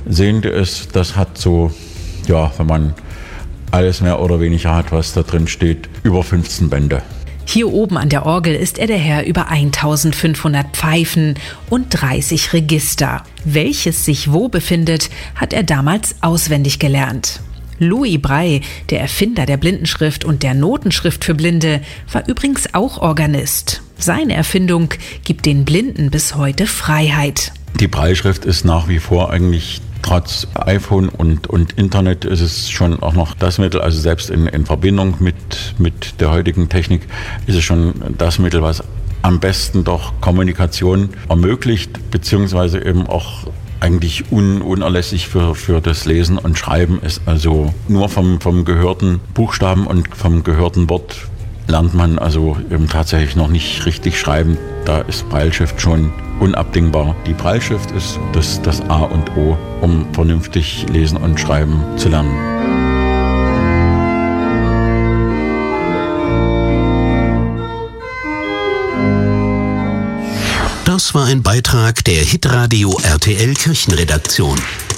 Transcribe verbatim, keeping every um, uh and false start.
Sehende ist, das hat so, ja, wenn man alles mehr oder weniger hat, was da drin steht, über fünfzehn Bände. Hier oben an der Orgel ist er der Herr über eintausendfünfhundert Pfeifen und dreißig Register. Welches sich wo befindet, hat er damals auswendig gelernt. Louis Braille, der Erfinder der Blindenschrift und der Notenschrift für Blinde, war übrigens auch Organist. Seine Erfindung gibt den Blinden bis heute Freiheit. Die Brailleschrift ist nach wie vor eigentlich trotz iPhone und, und Internet ist es schon auch noch das Mittel, also selbst in, in Verbindung mit, mit der heutigen Technik ist es schon das Mittel, was am besten doch Kommunikation ermöglicht, beziehungsweise eben auch eigentlich un, unerlässlich für, für das Lesen und Schreiben ist. Also nur vom, vom gehörten Buchstaben und vom gehörten Wort lernt man also eben tatsächlich noch nicht richtig schreiben. Da ist Brailleschrift schon unabdingbar. Die Brailleschrift ist das, das A und O, um vernünftig lesen und schreiben zu lernen. Das war ein Beitrag der Hitradio R T L Kirchenredaktion.